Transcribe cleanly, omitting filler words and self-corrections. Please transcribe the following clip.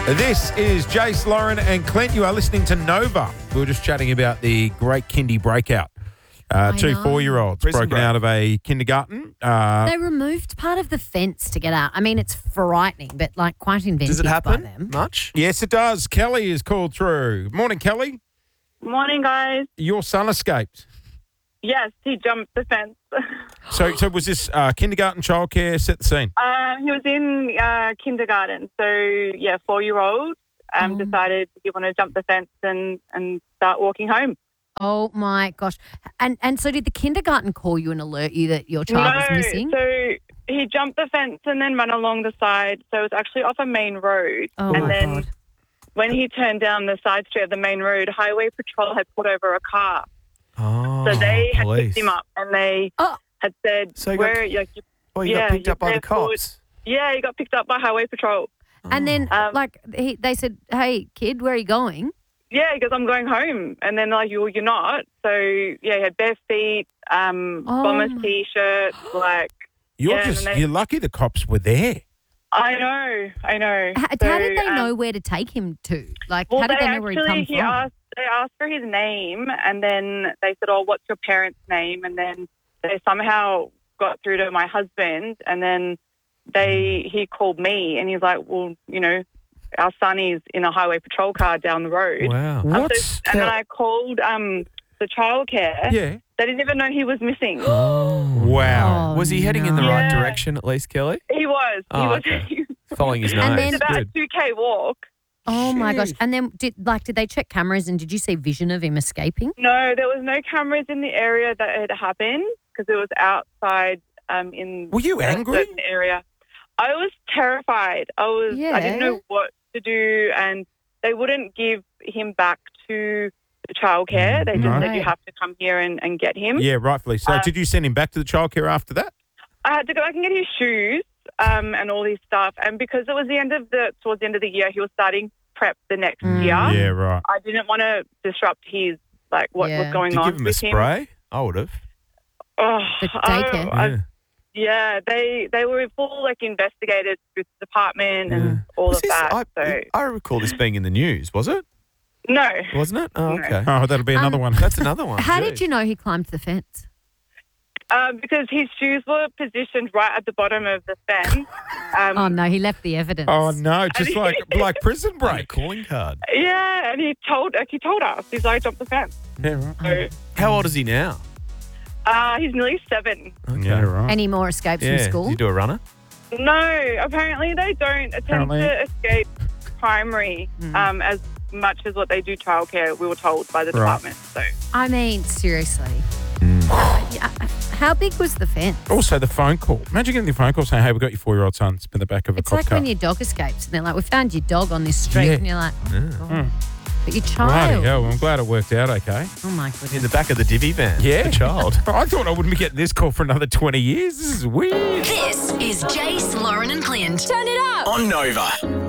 This is Jace, Lauren and Clint. You are listening to Nova. We were just chatting about the great kindy breakout. Two know. 4-year-olds broken out of a kindergarten. They removed part of the fence to get out. I mean, it's frightening, but quite inventive. Does it by happen them. much? Yes, it does. Kelly is called through. Morning, Kelly. Morning, guys. Your son escaped. Yes, he jumped the fence. So was this kindergarten childcare? Set the scene. He was in kindergarten. So, 4-year-old decided he wanted to jump the fence and start walking home. Oh, my gosh. And so did the kindergarten call you and alert you that your child was missing? So he jumped the fence and then ran along the side. So it was actually off a main road. Oh, and my then God. when he turned down the side street of the main road, Highway Patrol had pulled over a car. Oh, So they had police. picked him up and they had said, So he got- where you he got picked up by the cops. Yeah, he got picked up by Highway Patrol. And then, they said, hey, kid, where are you going? Yeah, he goes, I'm going home. And then you're not. So, he had bare feet, bomber T-shirt, You're lucky the cops were there. I know. How did they know where to take him to? How did they know where he'd come from? They asked for his name, and then they said, what's your parents' name? And then they somehow got through to my husband, and then he called me, and he's like, well, our son is in a Highway Patrol car down the road. Wow. And then I called the childcare. Yeah. They didn't even know he was missing. Wow. Was he heading in the right Yeah. direction at least, Kelly? He was. Oh, He was. okay. Following his nose. And then- It's about a Good. 2K walk. Oh, my gosh. And then, did they check cameras and did you see vision of him escaping? No, there was no cameras in the area that it happened because it was outside in Were you a angry? certain area. I was terrified. I didn't know what to do, and they wouldn't give him back to the childcare. They just No. said you have to come here and get him. Yeah, rightfully so. Did you send him back to the childcare after that? I had to go back and get his shoes and all his stuff, and because it was towards the end of the year, he was starting prep the next year. Yeah, right. I didn't want to disrupt his what Yeah. was going Did you on give him a with spray? I would have. Oh, The daycare. Yeah, they were full investigated with the department and all of that. I recall this being in the news, was it? No, Wasn't it? Oh, No. okay. Oh, that'll be another one. That's another one. How Gee. did you know he climbed the fence? because his shoes were positioned right at the bottom of the fence. Oh, no, he left the evidence. Oh, no, just like Prison On a Break. calling card. Yeah, and he told us. He's like, jump the fence. Yeah, right. So, How old is he now? he's nearly 7. Okay. Yeah, right. Any more escapes Yeah. from school? Did you do a runner? No, apparently they don't attempt to escape primary as much as what they do childcare, we were told by the Right. department. So I mean, seriously. Yeah, how big was the fence? Also, the phone call. Imagine getting the phone call saying, hey, we've got your 4-year-old son in the back of a It's cop like car. when your dog escapes and they're like, we found your dog on this street. Yeah. And you're like, oh, but your Bloody child. hell, I'm glad it worked out okay. Oh, my In goodness. the back of the divvy van. Yeah. The child. I thought I wouldn't be getting this call for another 20 years. This is weird. This is Jace, Lauren and Clint. Turn it up. On Nova.